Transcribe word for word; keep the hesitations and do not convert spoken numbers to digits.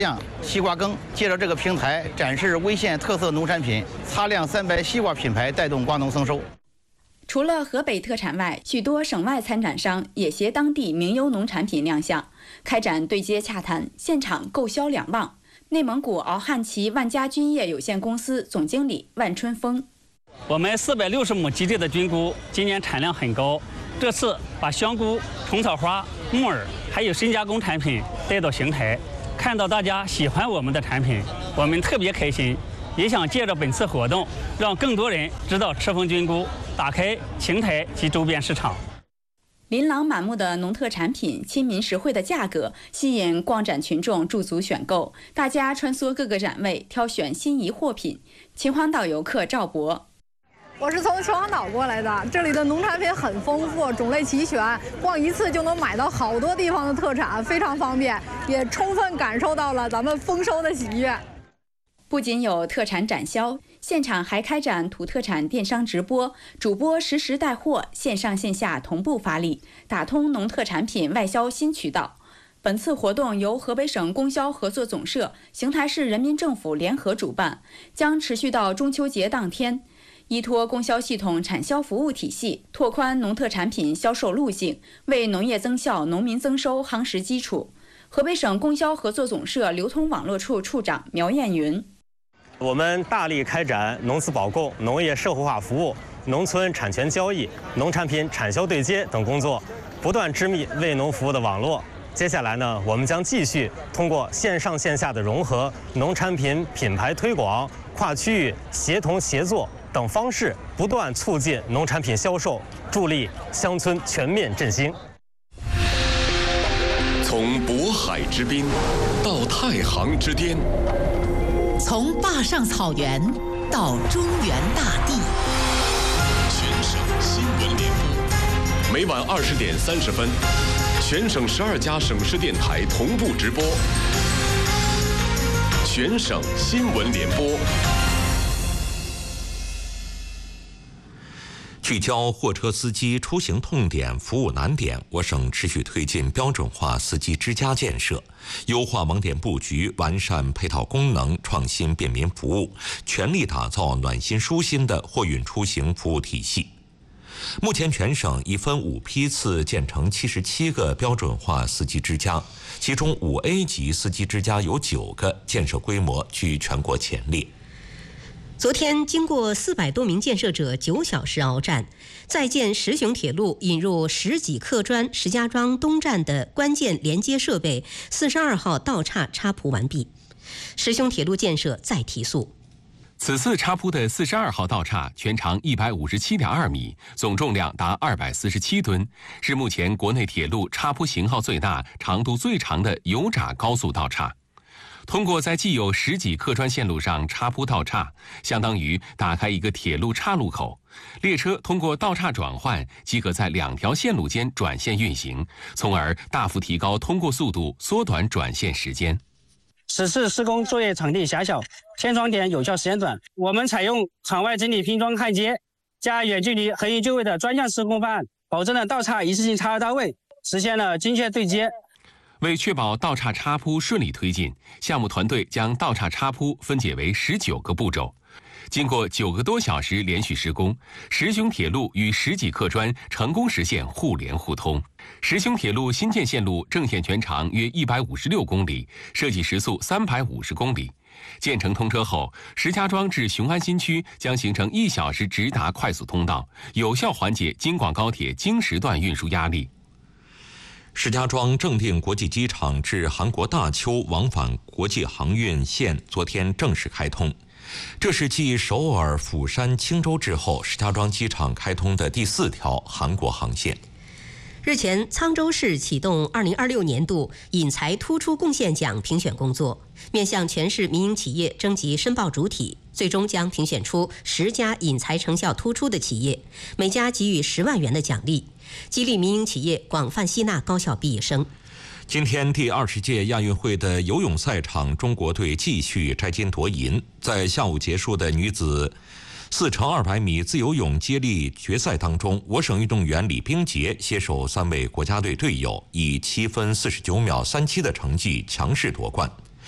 样西瓜羹借着这个平台展示威县特色农产品，擦亮三白西瓜品牌，带动瓜农增收。 除了河北特产外，许多省外参展商也携当地名优农产品亮相，开展对接洽谈，现场购销两旺。内蒙古敖汉旗万家菌业有限公司总经理万春峰： 我们四百六十亩基地的菌菇今年产量很高，这次把香菇、虫草花、木耳还有深加工产品带到邢台。 看到大家喜欢我们的产品，我们特别开心，也想借着本次活动，让更多人知道赤峰菌菇，打开邢台及周边市场。 琳琅满目的农特产品，亲民实惠的价格，吸引逛展群众驻足选购。大家穿梭各个展位，挑选心仪货品。秦皇岛游客赵博。 我是从秦皇岛过来的，这里的农产品很丰富，种类齐全，逛一次就能买到好多地方的特产，非常方便，也充分感受到了咱们丰收的喜悦。 不仅有特产展销，现场还开展土特产电商直播，主播实时带货，线上线下同步发力，打通农特产品外销新渠道。本次活动由河北省供销合作总社、邢台市人民政府联合主办，将持续到中秋节当天。 依托供销系统产销服务体系，拓宽农特产品销售路径，为农业增效、农民增收夯实基础。河北省供销合作总社流通网络处处长苗艳云： 我们大力开展农资保供、农业社会化服务、农村产权交易、农产品产销对接等工作，不断织密为农服务的网络。接下来呢，我们将继续通过线上线下的融合、农产品品牌推广、跨区域协同协作 等方式不断促进农产品销售，助力乡村全面振兴。 从渤海之滨到太行之巅， 从坝上草原到中原大地， 全省新闻联播，每晚二十点三十分，全省十二家省市电台同步直播。全省新闻联播。 聚焦货车司机出行痛点、服务难点，我省持续推进标准化司机之家建设，优化网点布局，完善配套功能，创新便民服务，全力打造暖心舒心的货运出行服务体系。目前，全省已分五批次建成七十七个标准化司机之家，其中五 A 级司机之家有九个，建设规模居全国前列。 昨天，经过四百多名建设者九小时鏖战，在建石雄铁路引入石脊客砖石家庄东站的关键连接设备四十二号道岔插铺完毕，石雄铁路建设再提速。 此次插铺的四十二号道岔全长一百五十七点二米，总重量达二百四十七吨，是目前国内铁路插铺型号最大、长度最长的油闸高速道岔。 通过在既有石脊客砖线路上插铺道岔，相当于打开一个铁路岔路口，列车通过道岔转换，即可在两条线路间转线运行，从而大幅提高通过速度，缩短转线时间。 此次施工作业场地狭小，天窗点有效时间短，我们采用场外整体拼装焊接加远距离横移就位的专项施工方案，保证了道岔一次性插入到位，实现了精确对接。 为确保道岔插铺顺利推进，项目团队将道岔插铺分解为十九个步骤。经过九个多小时连续施工，石雄铁路与石脊客砖成功实现互联互通。石雄铁路新建线路正线全长约一百五十六公里，设计时速三百五十公里。建成通车后，石家庄至雄安新区将形成一小时直达快速通道，有效缓解京广高铁京时段运输压力。 石家庄正定国际机场至韩国大邱往返国际航运线昨天正式开通，这是继首尔、釜山、青州之后，石家庄机场开通的第四条韩国航线。 日前，沧州市启动二零二六年度引才突出贡献奖评选工作，面向全市民营企业征集申报主体，最终将评选出十家引才成效突出的企业，每家给予十万元的奖励，激励民营企业广泛吸纳高校毕业生。 今天第二十届亚运会的游泳赛场，中国队继续摘金夺银。在下午结束的女子四乘二百米自由泳接力决赛当中，我省运动员李冰洁携手三位国家队队友，以七分四十九秒三七的成绩强势夺冠。